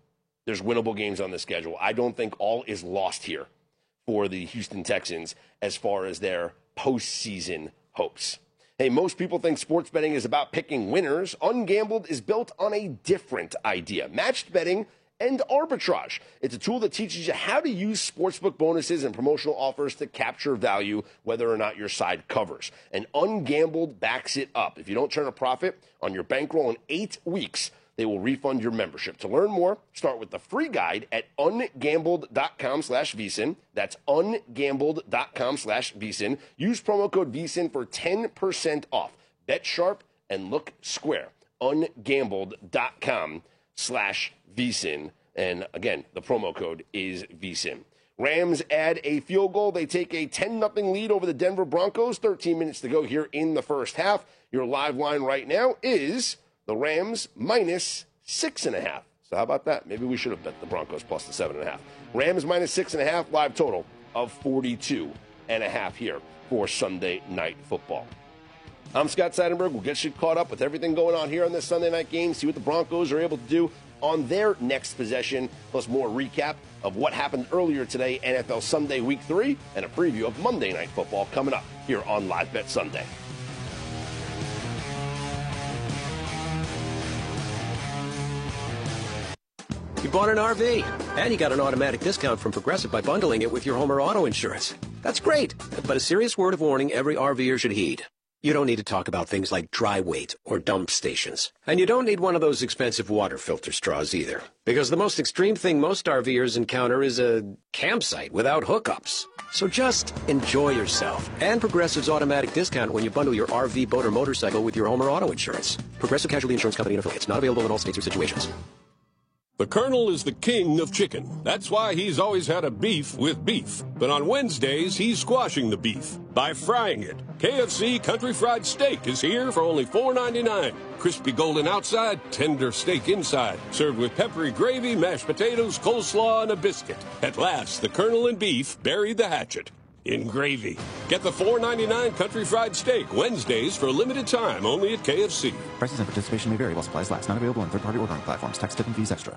I don't think all is lost here for the Houston Texans as far as their postseason hopes. Hey, most people think sports betting is about picking winners. Ungambled is built on a different idea. Matched betting and arbitrage. It's a tool that teaches you how to use sportsbook bonuses and promotional offers to capture value, whether or not your side covers. And Ungambled backs it up. If you don't turn a profit on your bankroll in 8 weeks, they will refund your membership. To learn more, start with the free guide at ungambled.com/VSiN. That's ungambled.com/VSiN. Use promo code VSiN for 10% off. Bet sharp and look square. Ungambled.com/VSiN. And again, the promo code is VSiN. Rams add a field goal. They take a 10-0 lead over the Denver Broncos. 13 minutes to go here in the first half. Your live line right now is the Rams minus 6.5. So how about that? Maybe we should have bet the Broncos plus the 7.5. Rams minus 6.5, live total of 42.5 here for Sunday Night Football. I'm Scott Seidenberg. We'll get you caught up with everything going on here on this Sunday night game, see what the Broncos are able to do on their next possession, plus more recap of what happened earlier today, NFL Sunday Week 3, and a preview of Monday Night Football coming up here on Live Bet Sunday. You bought an RV, and you got an automatic discount from Progressive by bundling it with your home or auto insurance. That's great, but a serious word of warning every RVer should heed. You don't need to talk about things like dry weight or dump stations. And you don't need one of those expensive water filter straws either. Because the most extreme thing most RVers encounter is a campsite without hookups. So just enjoy yourself and Progressive's automatic discount when you bundle your RV, boat, or motorcycle with your home or auto insurance. Progressive Casualty Insurance Company and affiliates. Not available in all states or situations. The Colonel is the king of chicken. That's why he's always had a beef with beef. But on Wednesdays, he's squashing the beef by frying it. KFC Country Fried Steak is here for only $4.99. Crispy golden outside, tender steak inside. Served with peppery gravy, mashed potatoes, coleslaw, and a biscuit. At last, the Colonel and beef buried the hatchet in gravy. Get the $4.99 Country Fried Steak Wednesdays for a limited time only at KFC. Prices and participation may vary while supplies last. Not available on third-party ordering platforms. Tax, tip, and fees extra.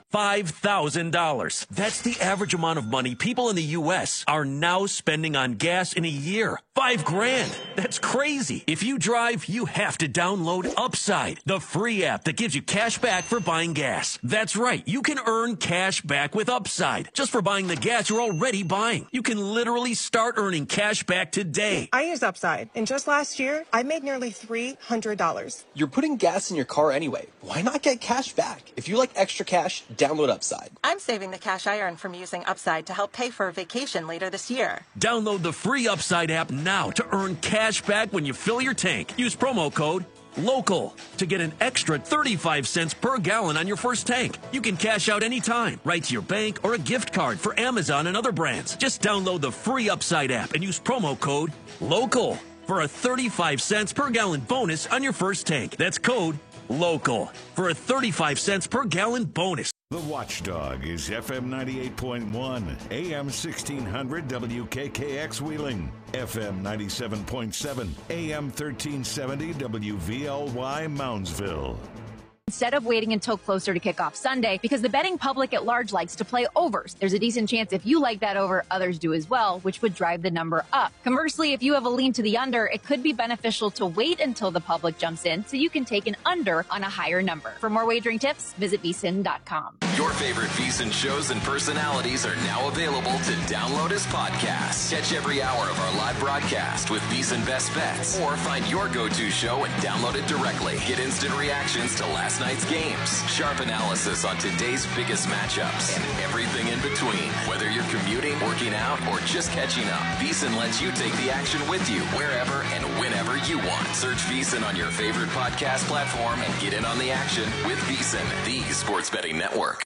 $5,000. That's the average amount of money people in the U.S. are now spending on gas in a year. $5,000. That's crazy. If you drive, you have to download Upside, the free app that gives you cash back for buying gas. That's right. You can earn cash back with Upside just for buying the gas you're already buying. You can literally start earning cash back today. I use Upside, and just last year, I made nearly $300. You're putting gas in your car anyway. Why not get cash back? If you like extra cash, download Upside. I'm saving the cash I earn from using Upside to help pay for a vacation later this year. Download the free Upside app now to earn cash back when you fill your tank. Use promo code LOCAL to get an extra 35 cents per gallon on your first tank. You can cash out anytime, right to your bank or a gift card for Amazon and other brands. Just download the free Upside app and use promo code LOCAL for a 35 cents per gallon bonus on your first tank. That's code LOCAL for a 35 cents per gallon bonus. The Watchdog is FM 98.1, AM 1600 WKKX Wheeling, FM 97.7, AM 1370 WVLY Moundsville. Instead of waiting until closer to kickoff Sunday, because the betting public at large likes to play overs. There's a decent chance if you like that over, others do as well, which would drive the number up. Conversely, if you have a lean to the under, it could be beneficial to wait until the public jumps in so you can take an under on a higher number. For more wagering tips, visit VSiN.com. Your favorite VSiN shows and personalities are now available to download as podcasts. Catch every hour of our live broadcast with VSiN Best Bets, or find your go-to show and download it directly. Get instant reactions to last night's games, sharp analysis on today's biggest matchups, and everything in between. Whether you're commuting, working out, or just catching up, VSiN lets you take the action with you wherever and whenever you want. Search VSiN on your favorite podcast platform and get in on the action with VSiN, the sports betting network.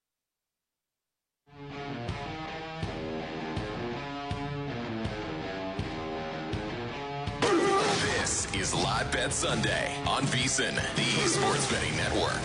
This is Live Bet Sunday on VSiN, the sports betting network.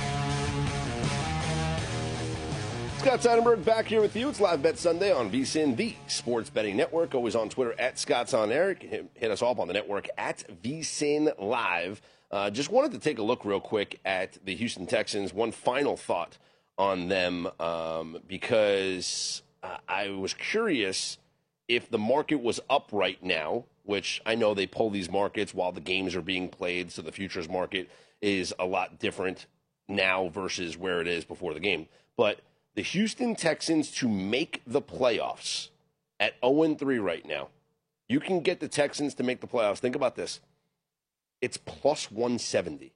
Scott Seidenberg back here with you. It's Live Bet Sunday on VSiN, the sports betting network. Always on Twitter at Scott's on Air. Hit us up on the network at VSiN Live. Just wanted to take a look real quick at the Houston Texans. One final thought on them, because I was curious if the market was up right now, which I know they pull these markets while the games are being played, so the futures market is a lot different now versus where it is before the game. But the Houston Texans to make the playoffs at 0-3 right now, you can get the Texans to make the playoffs. Think about this. It's plus 170.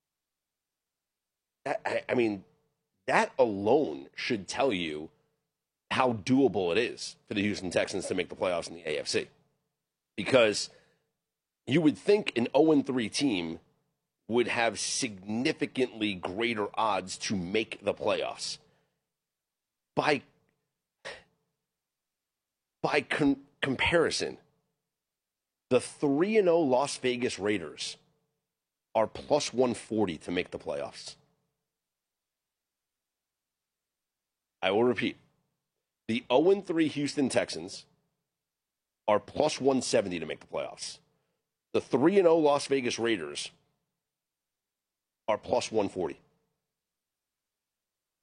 I mean, that alone should tell you how doable it is for the Houston Texans to make the playoffs in the AFC. Because you would think an 0-3 team would have significantly greater odds to make the playoffs. By comparison, the 3-0 Las Vegas Raiders are plus 140 to make the playoffs. I will repeat. The 0-3 Houston Texans are plus 170 to make the playoffs. The 3-0 Las Vegas Raiders are plus 140.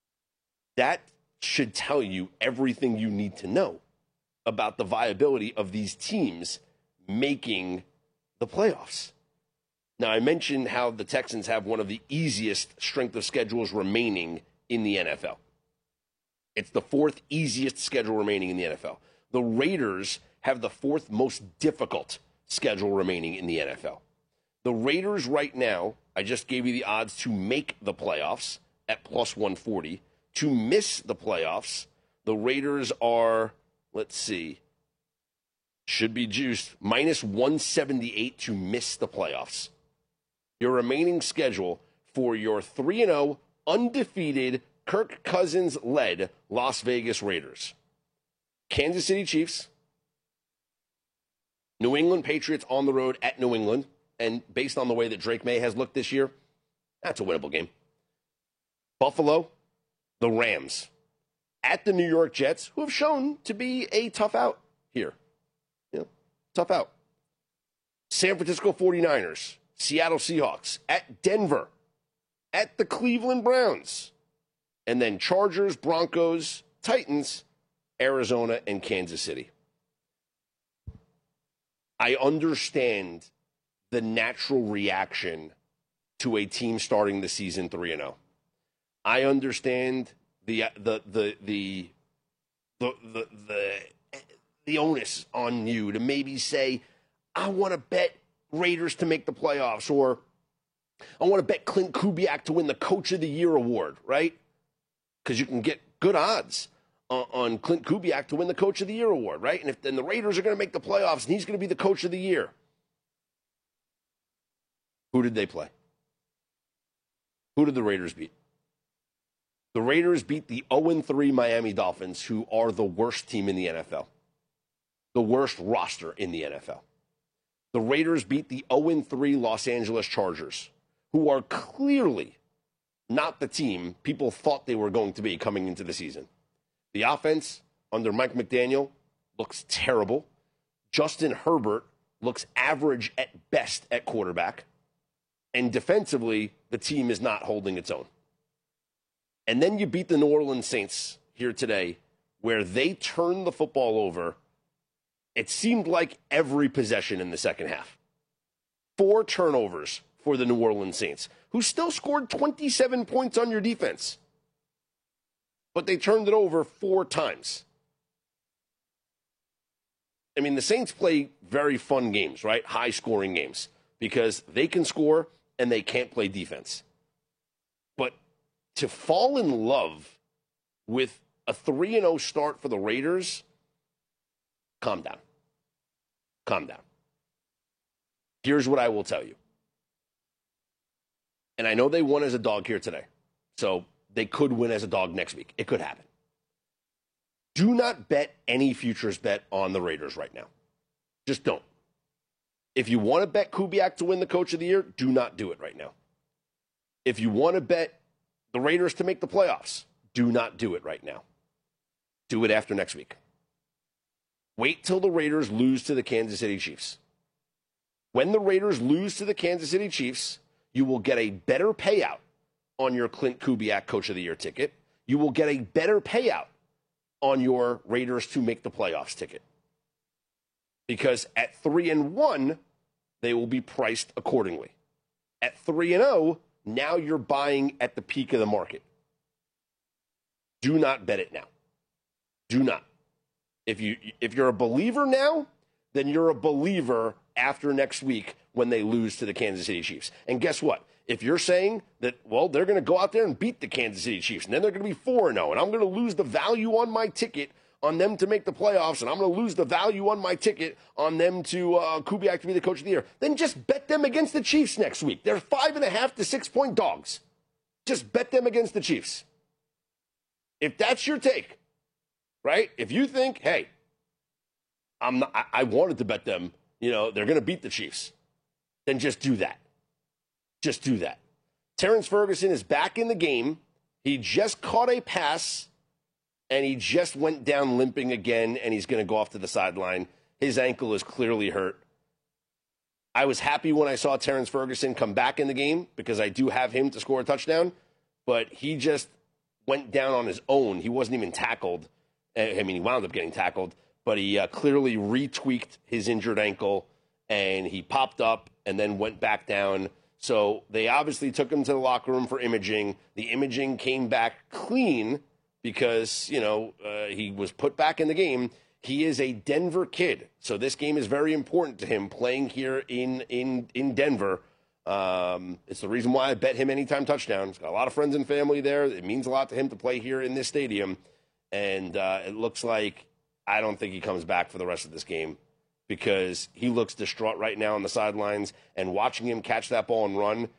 that should tell you everything you need to know about the viability of these teams making the playoffs. Now, I mentioned how the Texans have one of the easiest strength of schedules remaining in the NFL. It's the fourth easiest schedule remaining in the NFL. The Raiders have the fourth most difficult schedule remaining in the NFL. The Raiders right now, I just gave you the odds to make the playoffs at plus 140. To miss the playoffs, the Raiders are, let's see, should be juiced, minus 178 to miss the playoffs. Your remaining schedule for your 3-0, undefeated, Kirk Cousins-led Las Vegas Raiders. Kansas City Chiefs, New England Patriots on the road at New England, and based on the way that Drake May has looked this year, that's a winnable game. Buffalo, the Rams, at the New York Jets, who have shown to be a tough out here. Tough out. San Francisco 49ers, Seattle Seahawks, at Denver, at the Cleveland Browns, and then Chargers, Broncos, Titans, Arizona, and Kansas City. I understand the natural reaction to a team starting the season 3-0. I understand the onus on you to maybe say, I want to bet Raiders to make the playoffs, or I want to bet Clint Kubiak to win the Coach of the Year award, right? Because you can get good odds on Clint Kubiak to win the Coach of the Year award, right? And if then the Raiders are going to make the playoffs and he's going to be the Coach of the Year. Who did they play? Who did the Raiders beat? The Raiders beat the 0-3 Miami Dolphins, who are the worst team in the NFL. The worst roster in the NFL. The Raiders beat the 0-3 Los Angeles Chargers, who are clearly not the team people thought they were going to be coming into the season. The offense under Mike McDaniel looks terrible. Justin Herbert looks average at best at quarterback. And defensively, the team is not holding its own. And then you beat the New Orleans Saints here today, where they turned the football over. It seemed like every possession in the second half. 4 turnovers for the New Orleans Saints, who still scored 27 points on your defense. But they turned it over 4 times. I mean, the Saints play very fun games, right? High-scoring games, because they can score and they can't play defense. But to fall in love with a 3-0 start for the Raiders, calm down. Calm down. Here's what I will tell you. And I know they won as a dog here today, so they could win as a dog next week. It could happen. Do not bet any futures bet on the Raiders right now. Just don't. If you want to bet Kubiak to win the Coach of the Year, do not do it right now. If you want to bet the Raiders to make the playoffs, do not do it right now. Do it after next week. Wait till the Raiders lose to the Kansas City Chiefs. When the Raiders lose to the Kansas City Chiefs, you will get a better payout on your Clint Kubiak Coach of the Year ticket. You will get a better payout on your Raiders to make the playoffs ticket. Because at 3-1, they will be priced accordingly. At 3-0, now you're buying at the peak of the market. Do not bet it now. Do not. If you're a believer now, then you're a believer after next week when they lose to the Kansas City Chiefs. And guess what? If you're saying that, well, they're going to go out there and beat the Kansas City Chiefs, and then they're going to be 4-0, and I'm going to lose the value on my ticket on them to make the playoffs, and I'm going to lose the value on my ticket on them to Kubiak to be the Coach of the Year, then just bet them against the Chiefs next week. They're 5.5 to 6-point dogs. Just bet them against the Chiefs. If that's your take, right? If you think, hey, I wanted to bet them, they're going to beat the Chiefs, then just do that. Just do that. Terrence Ferguson is back in the game. He just caught a pass, and he just went down limping again, and he's going to go off to the sideline. His ankle is clearly hurt. I was happy when I saw Terrence Ferguson come back in the game because I do have him to score a touchdown, but he just went down on his own. He wasn't even tackled. I mean, he wound up getting tackled, but he clearly retweaked his injured ankle, and he popped up and then went back down. So they obviously took him to the locker room for imaging. The imaging came back clean because, he was put back in the game. He is a Denver kid, so this game is very important to him playing here in Denver. It's the reason why I bet him anytime touchdown. He's got a lot of friends and family there. It means a lot to him to play here in this stadium. And it looks like I don't think he comes back for the rest of this game because he looks distraught right now on the sidelines. And watching him catch that ball and run,